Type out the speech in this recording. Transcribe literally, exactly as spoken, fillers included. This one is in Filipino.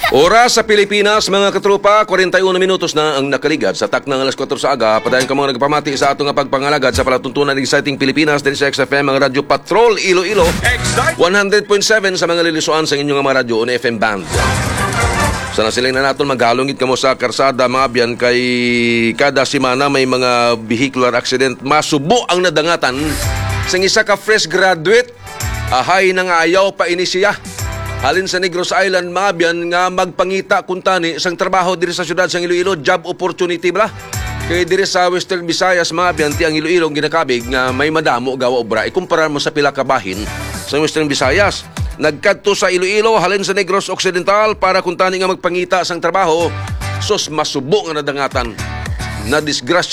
Oras sa Pilipinas, mga katropa, forty-one minutos na ang nakaligad sa tak ng alas kwatro sa aga. Padayon ka mga nagpamati sa atong pagpangalagad sa palatuntunan ng Exciting Pilipinas din sa X F M, mga Radyo Patrol Iloilo, one hundred point seven sa mga lilisuan sa inyong mga radyo on F M band. Sa nasiling na natin maghalongit kamo sa karsada mga biyan kay kada simana may mga vehicular accident. Masubo ang nadangatan sa isa ka fresh graduate. Ahay nang ayaw pa inisiya. Halin sa Negros Island, mga biyan nga magpangita kuntani sang trabaho diri sa syudad sang Iloilo, job opportunity bala. Kay diri sa Western Visayas, mga biyan, ti ang Iloilo ginakabig nga may madamo gawa obra. Ikumpara mo sa pila ka bahin sa Western Visayas. Nagkadto sa Iloilo, halin sa Negros Occidental para kuntani nga magpangita sang trabaho. Sos masubo nga nadangatan. Na disgrasya